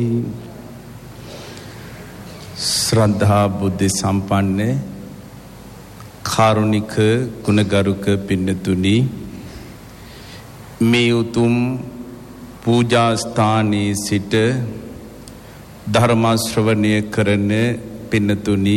ශ්‍රද්ධා බුද්ධ සම්පන්න කාරුණික ගුණගරුක පින්නතුනි, මේ උතුම් පූජා ස්ථානයේ සිට ධර්ම ශ්‍රවණය කරන පින්නතුනි,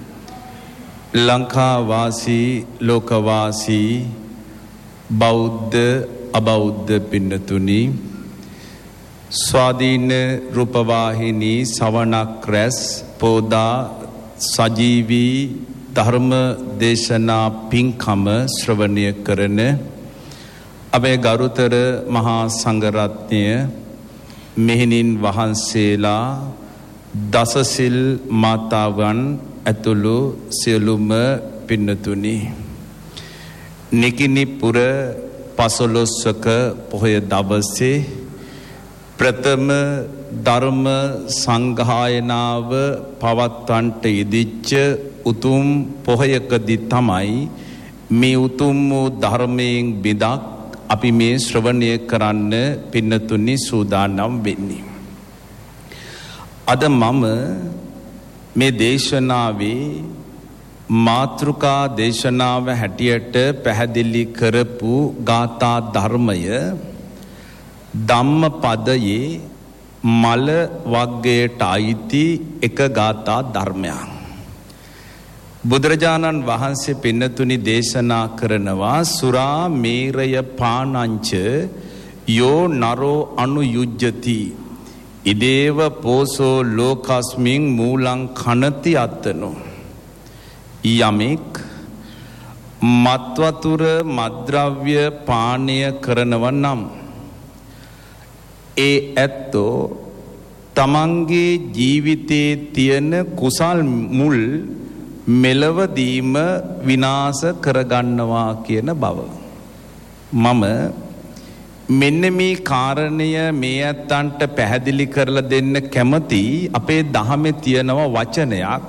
ලංකා වාසී ලෝක වාසී බෞද්ධ අබෞද්ධ පින්නතුනි, ස්වාධීන රූපවාහිනී සවනක් රැස් පෝදා සජීවී ධර්ම දේශනා පින්කම ශ්‍රවණය කරන අපේ ගරුතර මහා සංඝරත්නය, මෙහෙණින් වහන්සේලා, දසසිල් මාතාවන් ඇතුළු සියලුම පින්නතුනි, නිකිණිපුර පසළොස්වක පොහොය දවසේ ප්‍රථම ධර්ම සංගායනාව පවත්වන්නට යෙදිච්ච උතුම් පොහොයකදී තමයි මේ උතුම් වූ ධර්මයෙන් බිදක් අපි මේ ශ්‍රවණය කරන්න පින්නතුනි සූදානම් වෙන්නේ. අද මම මේ දේශනාවේ මාතෘකා දේශනාව හැටියට පැහැදිලි කරපු ගාථා ධර්මය ධම්මපදයේ මල වග්ගයට අයිති එක ගාථා ධර්මයක්. බුදුරජාණන් වහන්සේ පින්නතුනි දේශනා කරනවා, සුරා මේරය පානංච යෝ නරෝ අනුයුජ්ජති ඉදේව පෝසෝ ලෝකස්මින් මූලං කනති අත්තනෝ. යමෙක් මත්වතුර මද්ද්‍රව්‍ය පානය කරනව නම් ඒ ඇත්තෝ තමන්ගේ ජීවිතයේ තියෙන කුසල් මුල් මෙලවදීම විනාශ කරගන්නවා කියන බව. මම මෙන්න මේ කාරණය මේ ඇත්තන්ට පැහැදිලි කරලා දෙන්න කැමති. අපේ දහමේ තියෙනවා වචනයක්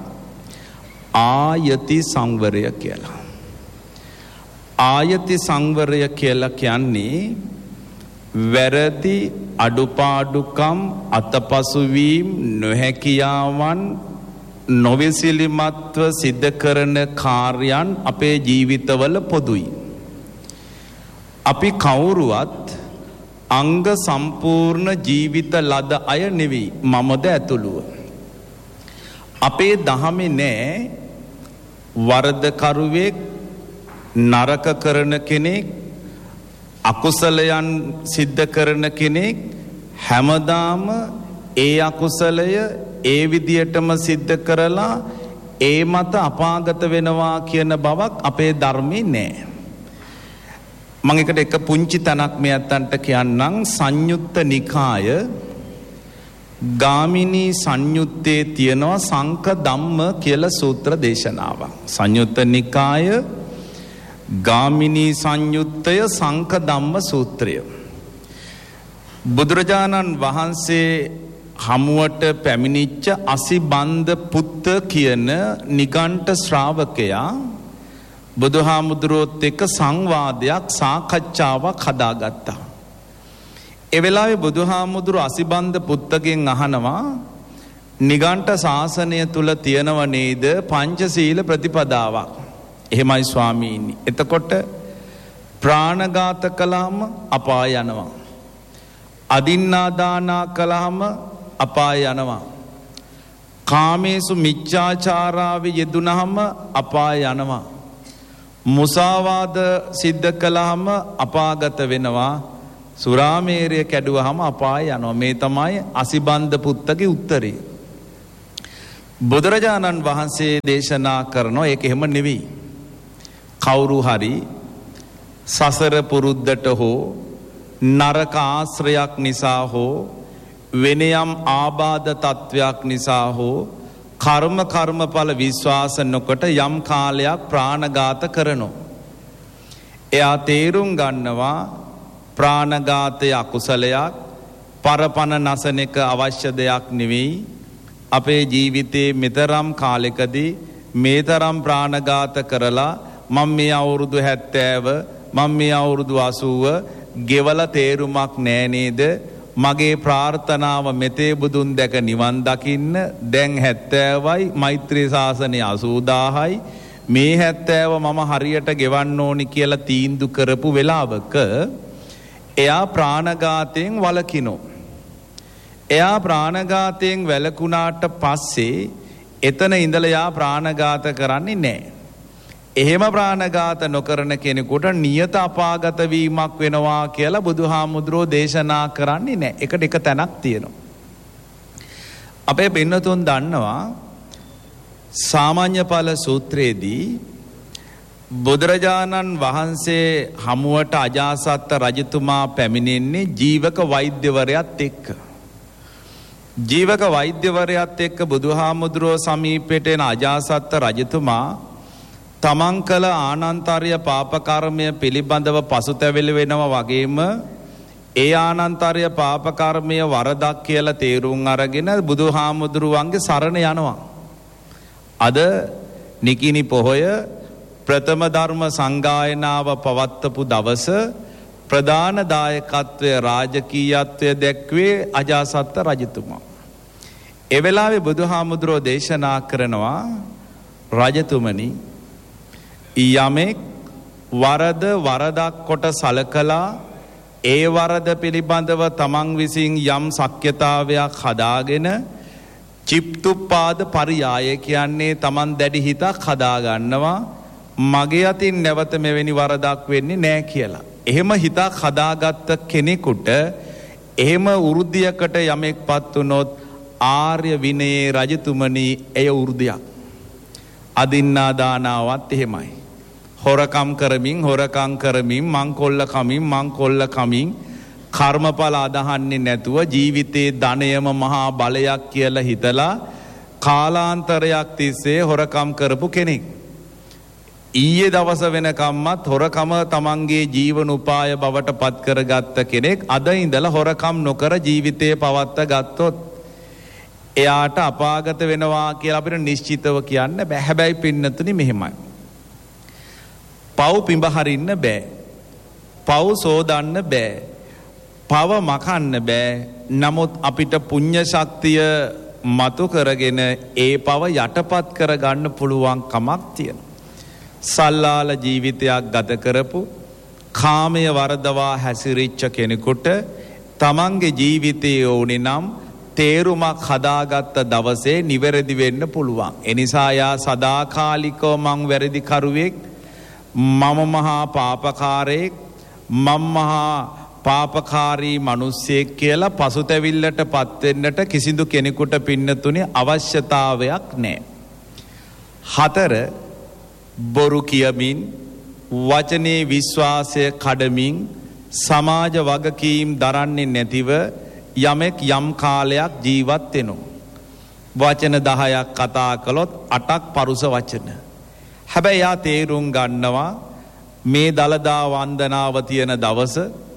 ආයති සංවරය කියලා. ආයති සංවරය කියලා කියන්නේ වැරදි අඩුපාඩුකම් අතපසුවීම් නොහැකියාවන් නොවිසිලිමත්ව සිද්ධ කරන කාර්යයන් අපේ ජීවිතවල පොදුයි. අපි කවුරුවත් අංග සම්පූර්ණ ජීවිත ලද අය නෙවෙයි, මමද ඇතුළුව. අපේ දහමේ නෑ වරදකරුවෙක්, නරක කරන කෙනෙක්, අකුසලයන් සිද්ධ කරන කෙනෙක් හැමදාම ඒ අකුසලය ඒ විදියටම සිද්ධ කරලා ඒ මත අපාගත වෙනවා කියන බවක් අපේ ධර්මේ නෑ. මම එකට එක පුංචි තැනක් මේ අතන්ට කියන්නම්. සංයුත්ත නිකාය ගාමිනී සංයුත්තේ තියෙනවා සංක ධම්ම කියලා සූත්‍ර දේශනාවක්. සංයුත්ත නිකාය ගාමිනී සංයුත්තය සංක ධම්ම සූත්‍රය. බුදුරජාණන් වහන්සේ හමුවට පැමිණිච්ච අසිබන්ද පුත්ත කියන නිගණ්ඨ ශ්‍රාවකයා බුදුහාමුදුරුවොත් එක්ක සංවාදයක් සාකච්ඡාවක් හදාගත්තා. ඒ වෙලාවේ බුදුහාමුදුරුව අසිබන්ද පුත්තගෙන් අහනවා, නිගණ්ඨ ශාසනය තුල තියෙනව නේද පංචශීල ප්‍රතිපදාවක්? එහෙමයි ස්වාමීනි. එතකොට ප්‍රාණඝාත කළාම අපාය යනවා, අදින්නාදානා කළාම අපාය යනවා, කාමේසු මිච්ඡාචාරාවේ යෙදුනහම අපාය යනවා, මුසාවාද සිද්ධ කළාම අපාගත වෙනවා, සුරාමේරය කැඩුවහම අපාය යනවා. මේ තමයි අසිබන්ද පුත්තගේ උත්තරේ. බුදුරජාණන් වහන්සේ දේශනා කරනවා ඒක එහෙම නෙවෙයි. කවුරු හරි සසර පුරුද්දට හෝ නරක ආශ්‍රයක් නිසා හෝ වෙන යම් ආබාධ තත්වයක් නිසා හෝ කර්මඵල විශ්වාස නොකොට යම් කාලයක් ප්‍රාණඝාත කරනවා. එයා තේරුම් ගන්නවා ප්‍රාණඝාතය අකුසලයක්, පරපණ නසන එක අවශ්‍ය දෙයක් නෙවෙයි. අපේ ජීවිතේ මෙතරම් කාලෙකදී මේ තරම් ප්‍රාණඝාත කරලා මම මේ අවුරුදු 70 මම මේ අවුරුදු 80 ගෙවල තේරුමක් නෑ නේද? මගේ ප්‍රාර්ථනාව මෙතේ බුදුන් දැක නිවන් දකින්න. දැන් 70යි මෛත්‍රී ශාසනය 80000යි. මේ 70 මම හරියට ගෙවන්න ඕනි කියලා තීන්දුව කරපු වෙලාවක එයා ප්‍රාණඝාතයෙන් වළකිනෝ. එයා ප්‍රාණඝාතයෙන් වැළකුණාට පස්සේ එතන ඉඳලා එයා ප්‍රාණඝාත කරන්නේ නැහැ. එහෙම ප්‍රාණඝාත නොකරන කෙනෙකුට නියත අපාගත වීමක් වෙනවා කියලා බුදුහාමුදුරෝ දේශනා කරන්නේ නැහැ. ඒකට එක තැනක් තියෙනවා. අපේ පින්නතුන් දන්නවා සාමාන්‍ය ඵල සූත්‍රයේදී බුදුරජාණන් වහන්සේ හමුවට අජාසත් රජතුමා පැමිණෙන්නේ ජීවක වෛද්‍යවරයාත් එක්ක. ජීවක වෛද්‍යවරයාත් එක්ක බුදුහාමුදුරෝ සමීපයට එන අජාසත් රජතුමා තමන් කළ ආනන්තර්ය පාප කර්මය පිළිබඳව පසුතැවිලි වෙනවා වගේම ඒ ආනන්තර්ය පාප කර්මය වරදක් කියලා තේරුම් අරගෙන බුදුහාමුදුරුවන්ගේ සරණ යනවා. අද නිකිණි පොහොය ප්‍රථම ධර්ම සංගායනාව පවත්වපු දවස ප්‍රධාන දායකත්වය රාජකීයත්වය දැක්වේ අජාසත් රජතුමා. ඒ වෙලාවේ බුදුහාමුදුරුවෝ දේශනා කරනවා රජතුමනි යමෙක් වරද වරදක් කොට සලකලා ඒ වරද පිළිබඳව තමන් විසින් යම් සක්්‍යතාවයක් හදාගෙන චිප්තුප්පාද පරියාය කියන්නේ තමන් දැඩි හිතක් හදාගන්නවා මගේ අතින් නැවත මෙවැනි වරදක් වෙන්නේ නෑ කියලා. එහෙම හිතක් හදාගත්ත කෙනෙකුට එහෙම වෘද්ධියකට යමෙක් පත් වුණොත් ආර්ය විනයේ රජතුමනි එය වෘද්ධියක්. අදින්නා දානාවත් එහෙමයි. හොරකම් කරමින් මංකොල්ල කමින් කර්මඵල අදහන්නේ නැතුව ජීවිතේ ධනයම මහා බලයක් කියලා හිතලා කාලාන්තරයක් තිස්සේ හොරකම් කරපු කෙනෙක්. ඊයේ දවස වෙනකම්මත් හොරකම තමන්ගේ ජීවන උපාය බවට පත් කරගත්ත කෙනෙක් අද ඉඳලා හොරකම් නොකර ජීවිතේ පවත්වා ගත්තොත් එයාට අපාගත වෙනවා කියලා අපිට නිශ්චිතව කියන්න බෑ. හැබැයි පින්නතුනි මෙහෙමයි. පව් පිඹ හරින්න බෑ. පව් සෝදන්න බෑ. පව මකන්න බෑ. නමුත් අපිට පුණ්‍ය ශක්තිය මතු කරගෙන ඒ පව යටපත් කරගන්න පුළුවන් කමක් තියෙනවා. සල්ලාල ජීවිතයක් ගත කරපු කාමය වරදවා හැසිරිච්ච කෙනෙකුට තමන්ගේ ජීවිතයේ ඕනේ නම් තේරුමක් හදාගත්ත දවසේ නිවැරදි වෙන්න පුළුවන්. එනිසා යා සදාකාලිකව මං වැරදි කරුවෙක් මම මහා පාපකාරයෙක් මම මහා පාපකාරී මිනිසෙක් කියලා පසුතැවිල්ලට පත් වෙන්නට කිසිදු කෙනෙකුට පින්නතුනේ අවශ්‍යතාවයක් නැහැ. 4 බොරු කියමින් වචනේ විශ්වාසය කඩමින් සමාජ වගකීම් දරන්නේ නැතිව යමෙක් යම් කාලයක් ජීවත් වෙනවා. වචන 10ක් කතා කළොත් 8ක් පරුස වචන. හැබැයි යා තේරුම් ගන්නවා මේ දලදා වන්දනාව තියෙන දවස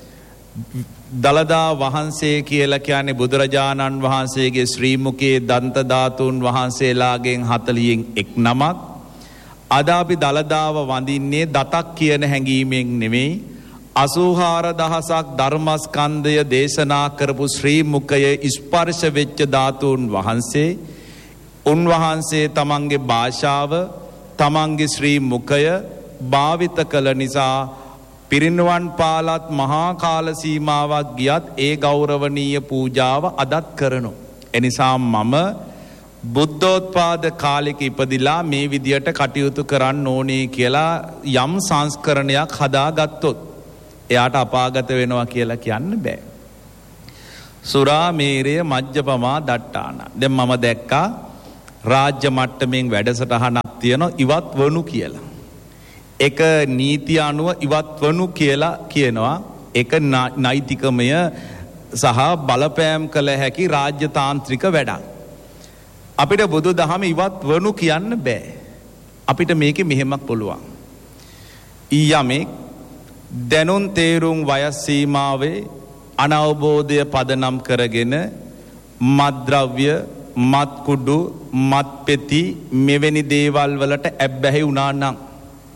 දලදා වහන්සේ කියලා කියන්නේ බුදුරජාණන් වහන්සේගේ ශ්‍රී මුඛයේ දන්ත ධාතුන් වහන්සේලාගෙන් 40න් එක් නමක්. අද අපි දලදාව වඳින්නේ දතක් කියන හැඟීමෙන් නෙමෙයි 84000ක් ධර්මස්කන්ධය දේශනා කරපු ශ්‍රී මුඛයේ ස්පර්ශ වෙච්ච ධාතුන් වහන්සේ උන්වහන්සේ තමන්ගේ භාෂාව තමන්ගේ ශ්‍රී මුඛය භාවිත කළ නිසා පිරිනිවන් පාලත් මහා කාල සීමාවක් ගියත් ඒ ගෞරවනීය පූජාව අදත් කරනවා. එනිසා මම බුද්ධෝත්පාද කාලෙක ඉපදිලා මේ විදියට කටයුතු කරන්න ඕනේ කියලා යම් සංස්කරණයක් හදාගත්තොත් එයාට අපාගත වෙනවා කියලා කියන්න බෑ. සුරා මේරය මජ්ජපමා දට්ටාන. දැන් මම දැක්කා රාජ්‍ය මට්ටමින් වැඩසටහනක් තියෙනවා ඉවත් වනු කියලා. එක නීති අනුව ඉවත් වනු කියලා කියනවා. එක නෛතිකමය සහ බලපෑම් කළ හැකි රාජ්‍ය තාන්ත්‍රික වැඩක්. අපිට බුදු දහම ඉවත් වනු කියන්න බෑ. අපිට මේකේ මෙහෙමක් පුළුවන්. ඊයමෙක් දැනුම් තේරුම් වයස් සීමාවේ අනවබෝධය පදනම් කරගෙන මත්ද්‍රව්‍ය මත් කුඩු මත් පෙති මෙවැනි දේවල් වලට ඇබ්බැහි වුණා නම්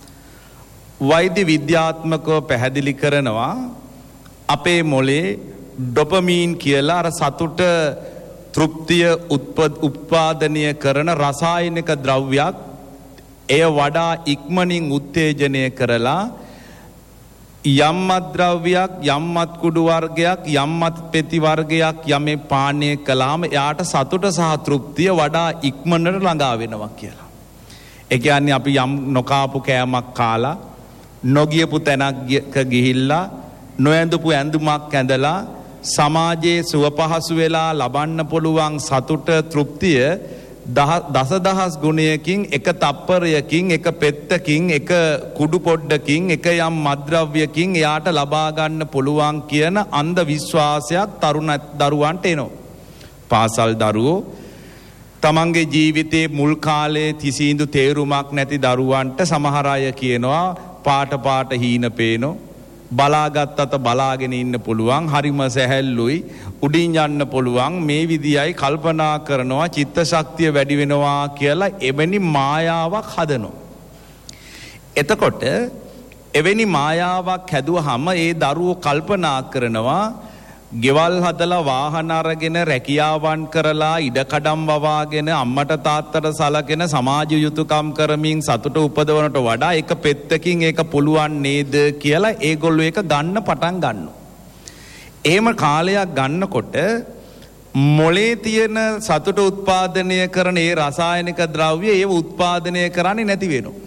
වෛද්‍ය විද්‍යාත්මකව පැහැදිලි කරනවා අපේ මොලේ ඩොපමීන් කියලා අර සතුට තෘප්තිය උත්පාදනය කරන රසායනික ද්‍රව්‍යයක් එය වඩා ඉක්මනින් උත්තේජනය කරලා යම්මත් ද්‍රව්‍යයක් යම්මත් කුඩු වර්ගයක් යම්මත් පෙති වර්ගයක් යමේ පානය කළාම එයාට සතුට සහ තෘප්තිය වඩා ඉක්මනට ළඟා වෙනවා කියලා. ඒ කියන්නේ අපි යම් නොකාපු කෑමක් කාලා නොගියපු තැනක ගිහිල්ලා නොඇඳපු ඇඳුමක් ඇඳලා සමාජයේ සුව පහසු වෙලා ලබන්න පුළුවන් සතුට තෘප්තිය දසදහස් ගුණයකින් එක තප්පරයකින් එක පෙත්තකින් එක කුඩු පොඩ්ඩකින් එක යම් මද්‍රව්‍යකින් එයාට ලබා ගන්න පුළුවන් කියන අන්ධ විශ්වාසයක් තරුණ දරුවන්ට එනවා. පාසල් දරුවෝ තමන්ගේ ජීවිතයේ මුල් කාලේ කිසිඳු තේරුමක් නැති දරුවන්ට සමහර අය කියනවා පාට හීන පේනෝ බලාගත්තත බලාගෙන ඉන්න පුළුවන් හරිම සැහැල්ලුයි උඩින් යන්න පුළුවන් මේ විදියයි කල්පනා කරනවා චිත්ත ශක්තිය වැඩි වෙනවා කියලා එවැනි මායාවක් හදනවා. එතකොට එවැනි මායාවක් හැදුවහම ඒ දරුවෝ කල්පනා කරනවා ගෙවල් හදලා වාහන අරගෙන රැකියාවන් කරලා ඉඩකඩම් වවාගෙන අම්මට තාත්තට සලකන සමාජ යුතුයකම් කරමින් සතුට උපදවනට වඩා එක පෙත්තකින් ඒක පුළුවන් නේද කියලා ඒගොල්ලෝ ඒක ගන්න පටන් ගන්නවා. එහෙම කාලයක් ගන්නකොට මොලේ තියෙන සතුට උත්පාදනය කරන ඒ රසායනික ද්‍රව්‍ය ඒව උත්පාදනය කරන්නේ නැති වෙනවා.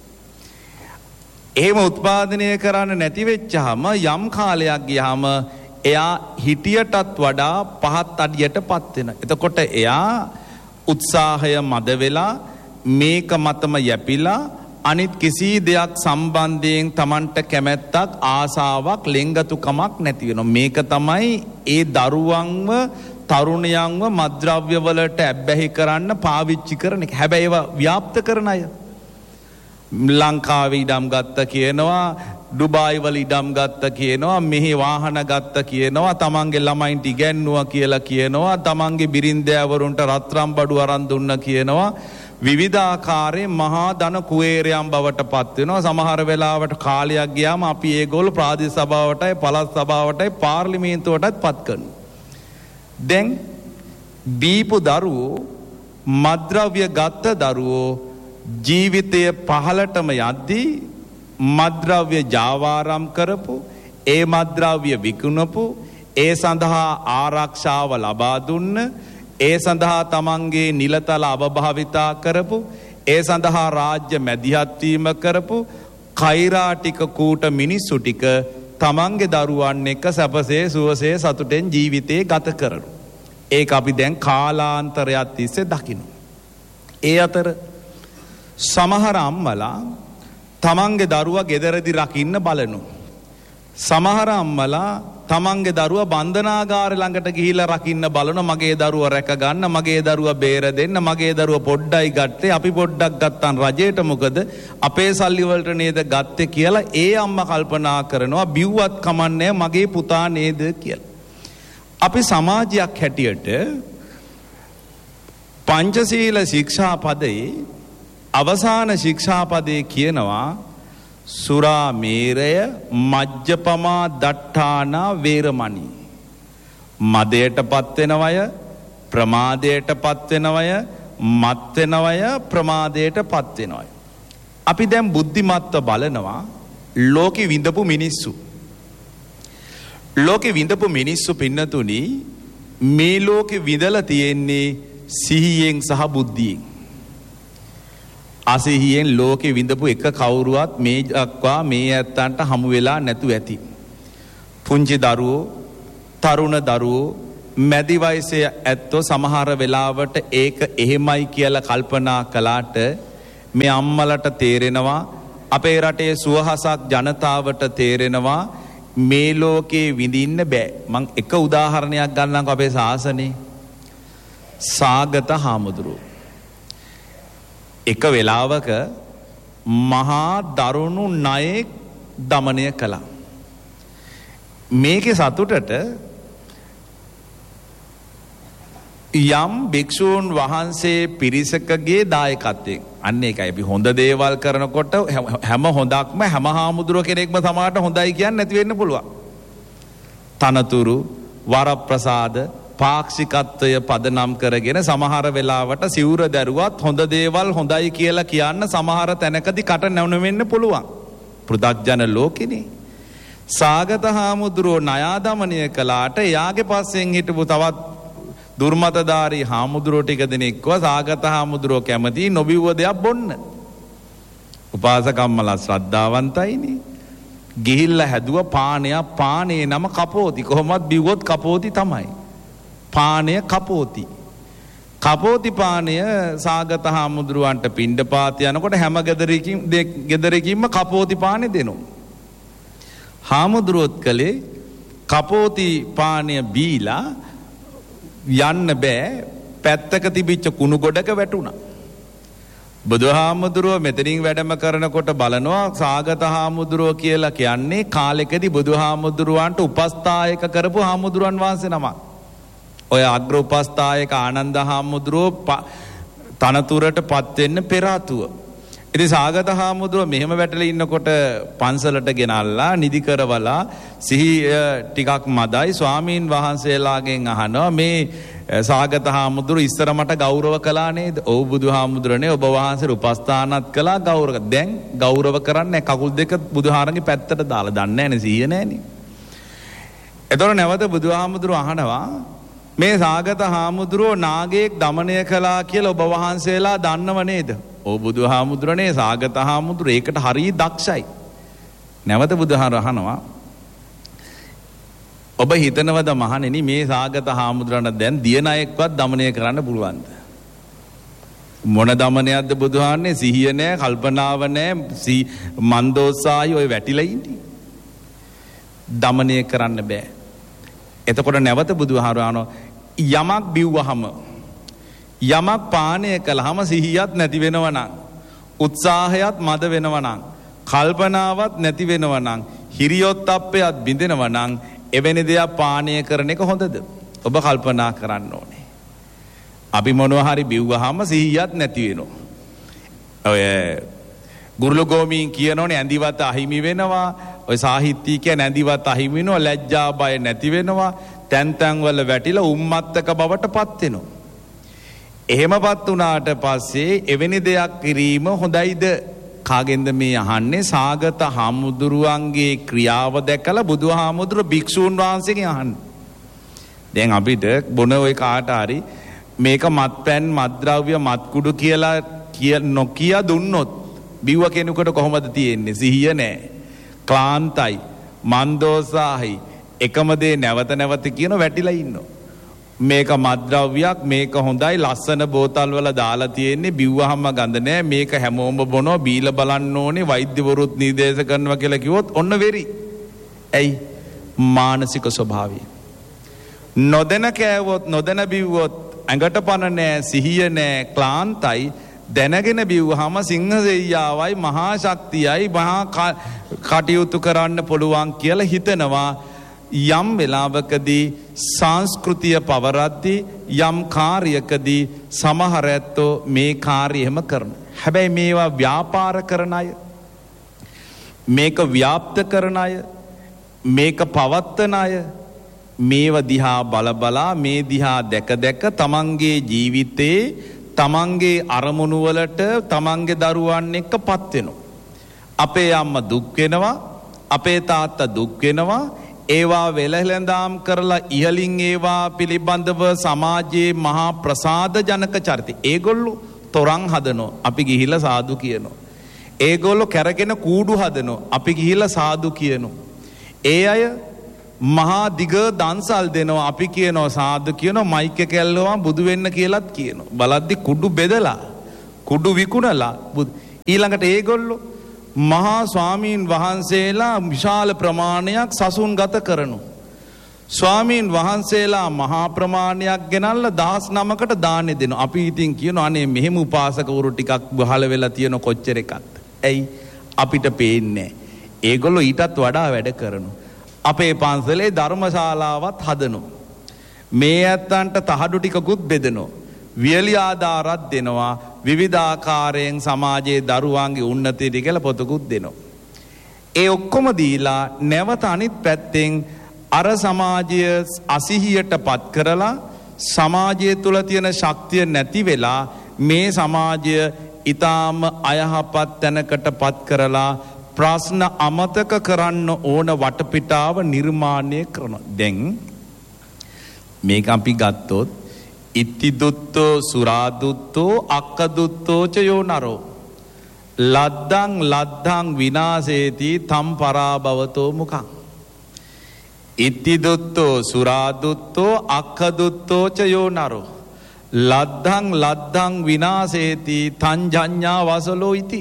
එහෙම උත්පාදනය කරන්න නැති වෙච්චාම යම් කාලයක් ගියාම එයා හිටියටත් වඩා පහත් අඩියටපත් වෙනවා. එතකොට එයා උත්සාහය මද වෙලා මේක මතම යැපිලා අනිත් කිසි දෙයක් සම්බන්ධයෙන් Tamanට කැමැත්තක් ආසාවක් ලෙන්ගතුකමක් නැති වෙනවා. මේක තමයි ඒ දරුවන්ව තරුණයන්ව මද්ද්‍රව්‍ය වලට ඇබ්බැහි කරන්න පාවිච්චි කරන එක. හැබැයි ඒවා ව්‍යාප්ත කරන අය ලංකාවේ ඉඩම් ගත්ත කියනවා ඩුබායි වල ඉඩම් ගත්ත කියනවා මෙහි වාහන ගත්ත කියනවා තමන්ගේ ළමයින්ට ඉගැන්නුවා කියලා කියනවා තමන්ගේ බිරින්දෑවරුන්ට රත්රන් බඩු අරන් දුන්න කියනවා විවිධාකාරයේ මහා ධන කුවේරයන් බවට පත් වෙනවා. සමහර වෙලාවට කාලයක් ගියාම අපි ඒගොල්ලෝ ප්‍රාදේශ සභාවටයි පළාත් සභාවටයි පාර්ලිමේන්තුවටත් පත් කරනවා. දැන් බීපු දරුවෝ මද්ද්‍රව්‍ය ගත්ත දරුවෝ ජීවිතය පහලටම යද්දී මද්ද්‍රව්‍ය ජාවාරම් කරපු ඒ මද්ද්‍රව්‍ය විකුණපු ඒ සඳහා ආරක්ෂාව ලබා දුන්න ඒ සඳහා තමන්ගේ නිලතල අවභාවිතා කරපු ඒ සඳහා රාජ්‍ය මැදිහත් වීම කරපු කෛරාටික කූට මිනිස්සු ටික තමන්ගේ දරුවන් එක්ක සැපසේ සුවසේ සතුටෙන් ජීවිතේ ගත කරනවා. ඒක අපි දැන් කාලාන්තරයක් තිස්සේ දකිනවා. ඒ අතර සමහර අම්මලා තමන්ගේ දරුවා ගෙදරදි රකින්න බලනවා. සමහර අම්මලා තමන්ගේ දරුවා බන්ධනාගාරේ ළඟට ගිහිල්ලා රකින්න බලනවා. මගේ දරුවා රැක ගන්න, මගේ දරුවා බේර දෙන්න, මගේ දරුවා පොඩ්ඩයි ගත්තේ, අපි පොඩ්ඩක් ගත්තාන් රජයට මොකද අපේ සල්ලි වලට නේද ගත්තේ කියලා ඒ අම්මා කල්පනා කරනවා බිව්වත් කමන්නේ මගේ පුතා නේද කියලා. අපි සමාජයක් හැටියට පංචශීල ශික්ෂාපදයේ අවසාන ශික්ෂාපදයේ කියනවා සුරා මේරය මජ්ජපමා දට්ඨානා වේරමණී. මදයටපත් වෙනවය, ප්‍රමාදයටපත් වෙනවය, මත් වෙනවය, ප්‍රමාදයටපත් වෙනවය. අපි දැන් බුද්ධිමත්ව බලනවා ලෝකෙ විඳපු මිනිස්සු. ලෝකෙ විඳපු මිනිස්සු පින්නතුනි මේ ලෝකෙ විඳලා තියෙන්නේ සිහියෙන් සහ බුද්ධියෙන්. අසිහියෙන් ලෝකෙ විඳපු එක කවුරුවත් මේ දක්වා මේ ඇත්තන්ට හමු වෙලා නැතු ඇති. පුංචි දරුවෝ, තරුණ දරුවෝ, මැදි වයසේ ඇත්තෝ සමහර වෙලාවට ඒක එහෙමයි කියලා කල්පනා කළාට මේ අම්මලට තේරෙනවා, අපේ රටේ සුවහසක් ජනතාවට තේරෙනවා මේ ලෝකේ විඳින්න බෑ. මං එක උදාහරණයක් ගන්නම්කො අපේ ශාසනේ. සාගත හාමුදුරුවෝ එක වෙලාවක මහා දරුණු ණයෙක් දමනය කළා. මේකේ සතුටට යම් භික්ෂූන් වහන්සේ පිරිසකගේ දායකත්වයෙන් අන්න ඒකයි අපි හොඳ දේවල් කරනකොට හැම හොඳක්ම හැම හාමුදුරුව කෙනෙක්ම සමාට හොඳයි කියන්නේ නැති වෙන්න පුළුවන්. තනතුරු වරප්‍රසාද පාක්ෂිකත්වය පදනම් කරගෙන සමහර වෙලාවට සිවුර දැරුවත් හොඳ දේවල් හොඳයි කියලා කියන්න සමහර තැනකදී කට නැවුන වෙන්න පුළුවන්. පෘථග්ජන ලෝකෙනේ. සාගත හාමුදුරුවෝ ණයා දමනය කළාට එයාගේ පස්සෙන් හිටපු තවත් දුර්මතධාරී හාමුදුරුවෝ ටික දෙනෙක්ව සාගත හාමුදුරුවෝ කැමති නොබිව්ව දෙයක් බොන්න. උපාසකම්මලා ශ්‍රද්ධාවන්තයිනේ. ගිහිල්ලා හැදුව පානයක්. පානේ නම කපෝති. කොහොමත් බිව්වොත් කපෝති තමයි. පානය කපෝති. කපෝති පානය සාගත හාමුදුරුවන්ට පිණ්ඩපාත යනකොට හැම ගෙදරකින්ම කපෝති පානේ දෙනවා. හාමුදුරුවොත් කලේ කපෝති පානය බීලා යන්න බෑ, පැත්තක තිබිච්ච කුණු ගොඩක වැටුණා. බුදුහාමුදුරුව මෙතනින් වැඩම කරනකොට බලනවා සාගත හාමුදුරුව කියලා කියන්නේ කාලෙකදී බුදුහාමුදුරුවන්ට උපස්ථායක කරපු හාමුදුරුවන් වහන්සේ නමක්. ඔය අග්‍ර උපස්ථායක ආනන්ද හාමුදුරුව තනතුරට පත් වෙන්න පෙර ආතුව. ඉතින් සාගත හාමුදුරුව මෙහෙම වැටලා ඉන්නකොට පන්සලට ගෙනල්ලා නිදි කරවලා සිහිය ටිකක් මදයි ස්වාමීන් වහන්සේලාගෙන් අහනවා මේ සාගත හාමුදුරුව ඉස්සර මට ගෞරව කළා නේද? ඔව් බුදුහාමුදුරනේ ඔබ වහන්සේට උපස්ථානත් කළා ගෞරව. දැන් ගෞරව කරන්නේ කකුල් දෙක බුදුහාරගේ පැත්තට දාලා දන්නේ නැනේ සිහිය නැනේ. එතකොට නැවත බුදුහාමුදුරුව අහනවා මේ සාගත හාමුදුරුව නාගයෙක් দমনය කළා කියලා ඔබ වහන්සේලා දන්නව නේද? ඔව් බුදුහාමුදුරනේ සාගත හාමුදුරුව ඒකට හරිය දක්ෂයි. නැවත බුදුහාර අහනවා ඔබ හිතනවද මහණෙනි මේ සාගත හාමුදුරන දැන් දියණයෙක්වත් দমনය කරන්න පුළුවන්ද? මොන দমনයක්ද බුදුහාන්නේ? සිහිය නැහැ, කල්පනාව නැහැ, මන්දෝසායි ඔය වැටිලා ඉන්නේ. দমনය කරන්න බෑ. එතකොට නැවත බුදුහාර අහනවා යමක් බිව්වහම යමක් පානය කළාම සිහියත් නැති වෙනවා නම්, උත්සාහයත් මද වෙනවා නම්, කල්පනාවත් නැති වෙනවා නම්, හිරියොත්ප්පයත් බිඳෙනවා නම් එවැනි දෙයක් පානය කරන එක හොඳද? ඔබ කල්පනා කරන්න ඕනේ. අපි මොනවා හරි බිව්වහම සිහියත් නැති වෙනවා. ඔය ගුරුලගෝමීන් කියනෝනේ ඇඳිවත අහිමි වෙනවා. ඔය සාහිත්‍ය කියන ඇඳිවත අහිමි වෙනවා, ලැජ්ජා බය නැති වෙනවා, තැන් තැන් වල වැටිලා උම්මත්තක බවට පත් වෙනවා. එහෙමපත් වුණාට පස්සේ එවැනි දෙයක් කිරීම හොඳයිද? කාගෙන්ද මේ අහන්නේ? සාගත හාමුදුරුවන්ගේ ක්‍රියාව දැකලා බුදුහාමුදුරුවෝ භික්ෂූන් වහන්සේගෙන් අහන්නේ. දැන් අපිට බොන ඔය කාට හරි මේක මත්පැන් මත්ද්‍රව්‍ය මත්කුඩු කියලා නොකිය දුන්නොත් බිව්ව කෙනෙකුට කොහොමද තියෙන්නේ? සිහිය නැහැ, ක්ලාන්තයි, මන්දෝසාහයි, එකම දේ නැවත නැවත කියන වැටිලා ඉන්නවා. මේක මත්ද්‍රව්‍යයක්, මේක හොඳයි, ලස්සන බෝතල් වල දාලා තියෙන්නේ, බිව්වහම ගඳ නැහැ, මේක හැමෝම බොනවා, බීලා බලන්න ඕනේ, වෛද්‍යවරුත් නිර්දේශ කරනවා කියලා කිව්වොත් ඔන්න වෙරි. ඇයි? මානසික ස්වභාවය. නොදැන කෑවොත්, නොදැන බිව්වොත් ඇඟට පණ නැහැ, සිහිය නැහැ, ක්ලාන්තයි. දැනගෙන බිව්වහම සිංහ දෙයියාවයි මහා ශක්තියයි මහා කටයුතු කරන්න පුළුවන් කියලා හිතනවා. යම් වෙලාවකදී සංස්කෘතිය පවරද්දී යම් කාර්යකදී සමහර ඇත්තෝ මේ කාර්ය එහෙම කරනවා. හැබැයි මේවා ව්‍යාපාර කරන අය, මේක ව්‍යාප්ත කරන අය, මේක පවත්තන අය, මේව දිහා බලබලා මේ දිහා දැක දැක තමන්ගේ ජීවිතේ තමන්ගේ අරමුණු වලට තමන්ගේ දරුවන් එක්ක පත් වෙනවා. අපේ අම්මා දුක් වෙනවා, අපේ තාත්තා දුක් වෙනවා. ඒවා වෙලහෙළඳාම් කරලා ඉහලින් ඒවා පිළිබඳව සමාජයේ මහා ප්‍රසාද ජනක චරිත. ඒගොල්ලෝ තොරන් හදනවා, අපි ගිහිල්ලා සාදු කියනවා. ඒගොල්ලෝ කැරගෙන කූඩු හදනවා, අපි ගිහිල්ලා සාදු කියනවා. ඒ අය මහා දිග දන්සල් දෙනවා, අපි කියනවා සාදු කියනවා. මයික් එක ඇල්ලුවා බුදු වෙන්න කියලාත් කියනවා. බලද්දි කුඩු බෙදලා, කුඩු විකුණලා. ඊළඟට ඒගොල්ලෝ මහා ස්වාමීන් වහන්සේලා විශාල ප්‍රමාණයක් සසුන්ගත කරනු. ස්වාමීන් වහන්සේලා මහා ප්‍රමාණයක් ගෙනල්ලා 19කට දානෙ දෙනවා. අපි ඉතින් කියනවා අනේ මෙහෙම උපාසකවරු ටිකක් බහල වෙලා තියෙන කොච්චර එකක්ද? ඇයි? අපිට පේන්නේ. ඒගොල්ලෝ ඊටත් වඩා වැඩ කරනවා. අපේ පන්සලේ ධර්මශාලාවත් හදනවා. මේ ඇත්තන්ට තහඩු ටිකකුත් බෙදනවා. වියලි ආධාරත් දෙනවා. විවිධාකාරයෙන් සමාජයේ දරුවන්ගේ උන්නතියට කියලා පොතකුත් දෙනවා. ඒ ඔක්කොම දීලා නැවත අනිත් පැත්තෙන් අර සමාජය අසිහියට පත් කරලා සමාජය තුළ තියෙන ශක්තිය නැති වෙලා මේ සමාජය ඊටාම අයහපත් තැනකට පත් කරලා ප්‍රශ්න අමතක කරන්න ඕන වටපිටාව නිර්මාණය කරනවා. දැන් මේක අපි ගත්තොත් ඉත්ති දුත්තෝ සුරා දුත්තෝ අක්ක දුත්තෝ ච යෝ නරෝ ලද්දං විනාශේති තම් පරාභවතෝ මුඛං. ඉත්ති දුත්තෝ සුරා දුත්තෝ අක්ක දුත්තෝ ච යෝ නරෝ ලද්දං විනාශේති තං ජඤ්ඤා වසලෝ ඉති.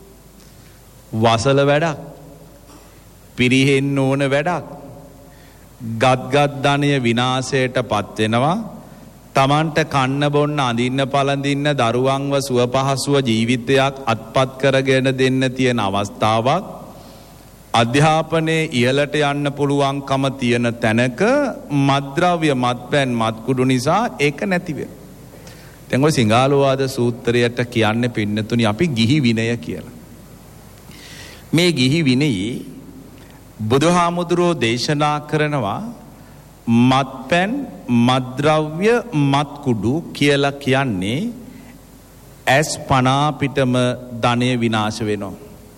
වසල වැඩක්, පිරිහෙන්න ඕන වැඩක්, ගත්ගත් ධනය විනාශයට පත් වෙනවා. තමන්ට කන්න බොන්න අඳින්න පළඳින්න දරුවන්ව සුව පහසුව ජීවිතයක් අත්පත් කරගෙන දෙන්න තියෙන අවස්ථාවක්, අධ්‍යාපනයේ ඉහළට යන්න පුළුවන්කම තියෙන තැනක මත්ද්‍රව්‍ය මත්පැන් මත්කුඩු නිසා ඒක නැති වෙනවා. දැන් ඔය සිංහාලෝවාද සූත්‍රයට කියන්නේ පින්නතුනි අපි ගිහි විනය කියලා. මේ ගිහි විනයේ බුදුහාමුදුරෝ දේශනා කරනවා මත්පැන් මත්ද්‍රව්‍ය මත්කුඩු කියලා කියන්නේ ඇස් පනා පිටම ධනය විනාශ වෙනවා.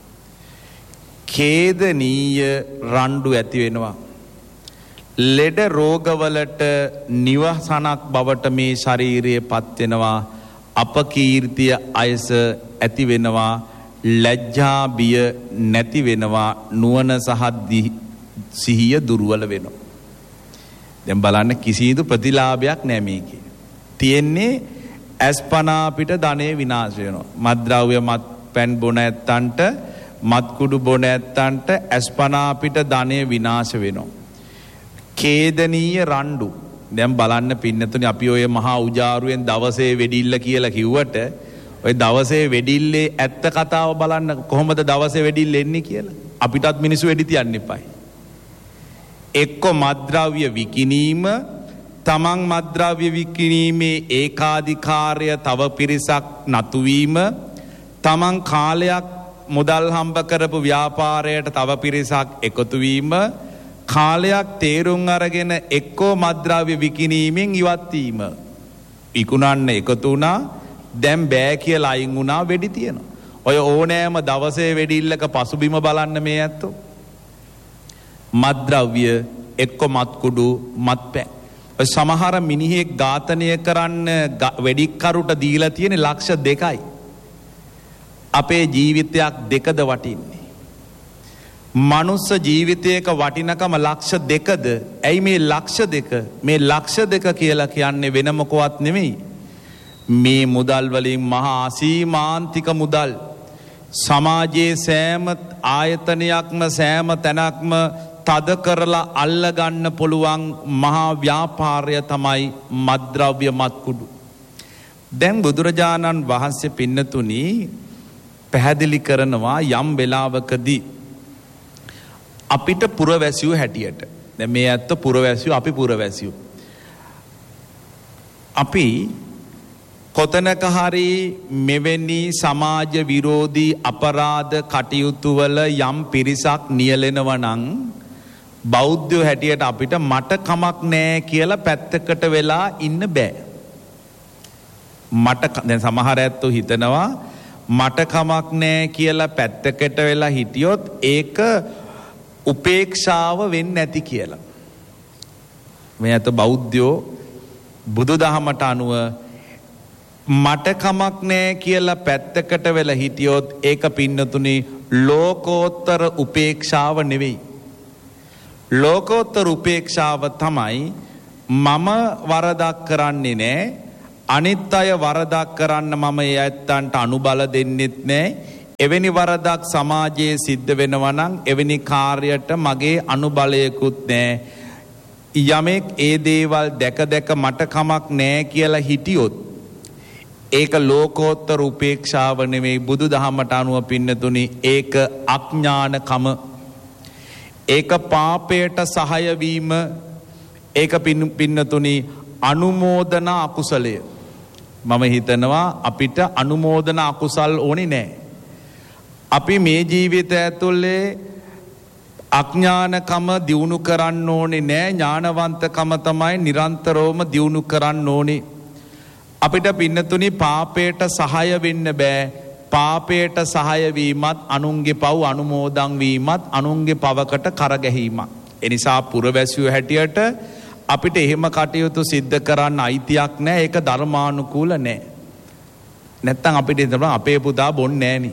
ඛේදනීය රණ්ඩු ඇති වෙනවා. ලෙඩ රෝගවලට නිවසනක් බවට මේ ශරීරය පත් වෙනවා. අපකීර්තිය අයස ඇති වෙනවා. ලැජ්ජා බිය නැති වෙනවා. නුවණ සහ සිහිය දුර්වල වෙනවා. දැන් බලන්න කිසිදු ප්‍රතිලාභයක් නැහැ මේකේ. තියෙන්නේ අස්පනා පිට ධනෙ විනාශ වෙනවා. මත්ද්‍රව්‍ය මත්පැන් බොන ඇත්තන්ට මත්කුඩු බොන ඇත්තන්ට අස්පනා පිට ධනෙ විනාශ වෙනවා. ඛේදනීය රණ්ඩු. දැන් බලන්න පින්නතුනි අපි ඔය මහා උජාරුවෙන් දවසේ වෙඩිල්ල කියලා කිව්වට ඔය දවසේ වෙඩිල්ලේ ඇත්ත කතාව බලන්න කොහොමද දවසේ වෙඩිල්ල එන්නේ කියලා. අපිටත් මිනිස්සු වෙඩි තියන්න එපායි. එක්ක මත්ද්‍රව්‍ය විකිණීම, තමන් මත්ද්‍රව්‍ය විකිණීමේ ඒකාධිකාරය තව පිරිසක් නතු වීම, තමන් කාලයක් මුදල් හම්බ කරපු ව්‍යාපාරයට තව පිරිසක් එකතු වීම, කාලයක් තේරුම් අරගෙන එක්කෝ මත්ද්‍රව්‍ය විකිණීමෙන් ඉවත් වීම. විකුණන්න එකතු වුණා, දැන් බෑ කියලා අයින් වුණා, වෙඩි තියනවා. ඔය ඕනෑම දවසේ වෙඩිල්ලක පසුබිම බලන්න මේ ඇත්තෝ. මත්ද්‍රව්‍ය එක්ක මත්කුඩු මත්පැන්. සමහර මිනිහෙක් ඝාතනය කරන්න වෙඩික්කරුට දීලා තියෙන ලක්ෂ 2යි. අපේ ජීවිතයක් 2ද වටින්නේ. මනුස්ස ජීවිතයක වටිනකම ලක්ෂ 2ද. ඇයි මේ ලක්ෂ 2? මේ ලක්ෂ 2 කියලා කියන්නේ වෙන මොකවත් නෙමෙයි. මේ මුදල් වලින් මහා අසීමාන්තික මුදල් සමාජයේ සෑම ආයතනයක්ම සෑම තැනක්ම තද කරලා අල්ලගන්න පුළුවන් මහා ව්‍යාපාරය තමයි මත්ද්‍රව්‍ය මත්කුඩු. දැන් බුදුරජාණන් වහන්සේ පින්නතුනි පැහැදිලි කරනවා යම් වෙලාවකදී අපිට පුරවැසියෝ හැටියට, දැන් මේ ඇත්ත පුරවැසියෝ, අපි පුරවැසියෝ, අපි කොතනක හරි මෙවැනි සමාජ විරෝධී අපරාධ කටයුතු වල යම් පිරිසක් නියැලෙනවා නම් බෞද්ධයෝ හැටියට අපිට මට කමක් නැහැ කියලා පැත්තකට වෙලා ඉන්න බෑ. දැන් සමහර ඇත්තෝ හිතනවා මට කමක් නැහැ කියලා පැත්තකට වෙලා හිටියොත් ඒක උපේක්ෂාව වෙන්නේ නැති කියලා. මේ ඇත්ත බෞද්ධයෝ බුදුදහමට අනුව මට කමක් නැහැ කියලා පැත්තකට වෙලා හිටියොත් ඒක පින්නතුනි ලෝකෝත්තර උපේක්ෂාව නෙවෙයි. ලෝකෝත්තර උපේක්ෂාව තමයි මම වරදක් කරන්නේ නැහැ, අනිත් අය වරදක් කරන්න මම ඒ ඇත්තන්ට අනුබල දෙන්නෙත් නැහැ. එවැනි වරදක් සමාජයේ සිද්ධ වෙනවා නම් එවැනි කාර්යයට මගේ අනුබලයකුත් නැහැ. යමෙක් ඒ දේවල් දැක දැක මට කමක් නැහැ කියලා හිටියොත් ඒක ලෝකෝත්තර උපේක්ෂාව නෙමෙයි. බුදුදහමට අනුව පින්නතුනි ඒක අඥානකම, ඒක පාපයට සහාය වීම, ඒක පින්නතුනි අනුමෝදන අකුසලය. මම හිතනවා අපිට අනුමෝදන අකුසල් ඕනේ නැහැ. අපි මේ ජීවිතය ඇතුලේ අඥානකම දියුණු කරන්න ඕනේ නෑ, ඥානවන්තකම තමයි නිරන්තරවම දියුණු කරන්න ඕනේ. අපිට පින්නතුනි පාපයට සහාය වෙන්න බෑ. පාපයට සහාය වීමත් අනුන්ගේ පව් අනුමෝදන් වීමත් අනුන්ගේ පවකට කරගැහීමක්. එනිසා පුරවැසියෝ හැටියට අපිට එහෙම කටයුතු සිද්ධ කරන්න අයිතියක් නෑ. ඒක ධර්මානුකූල නෑ. නැත්තම් අපිට හිතන්න අපේ පුතා බොන්නේ නෑනේ.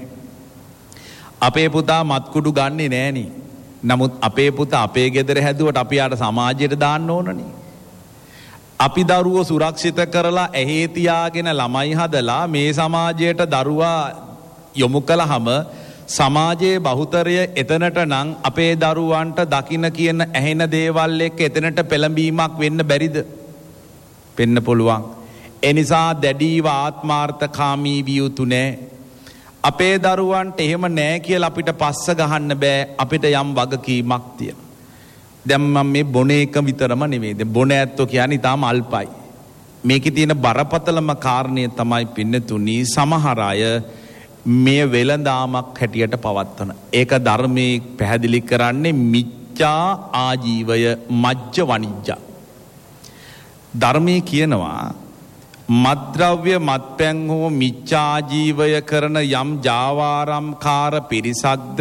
අපේ පුතා මත්කුඩු ගන්නෙ නෑනේ. නමුත් අපේ පුතා අපේ ගෙදර හැදුවට අපි යාට සමාජයට දාන්න ඕනනේ. අපි දරුවෝ සුරක්ෂිත කරලා ඇහි තියාගෙන ළමයි හදලා මේ සමාජයට දරුවා යොමු කළාම සමාජයේ බහුතරය එතනට නම් අපේ දරුවන්ට දකින්න කියන ඇහෙන දේවල් එක්ක එතනට පෙළඹීමක් වෙන්න බැරිද? වෙන්න පුළුවන්. ඒ නිසා දැඩීව ආත්මාර්ථකාමී විය යුතු නෑ. අපේ දරුවන්ට එහෙම නෑ කියලා අපිට පස්ස ගහන්න බෑ. අපිට යම් වගකීමක් තියෙනවා. දැන් මම මේ බොන එක විතරම නෙවෙයි. දැන් බොන ඇත්තෝ කියන්නේ තාම අල්පයි. මේකේ තියෙන බරපතලම කාරණය තමයි පින්නතුනි සමහර අය මේ වෙළඳාමක් හැටියට පවත්වන. ඒක ධර්මයේ පැහැදිලි කරන්නේ මිච්ඡා ආජීවය මජ්ජ වණිජ්ජ. ධර්මයේ කියනවා මත්ද්‍රව්‍ය මත්පැන් හෝ මිච්ඡාජීවය කරන යම් ජාවාරම්කාර පිරිසක්ද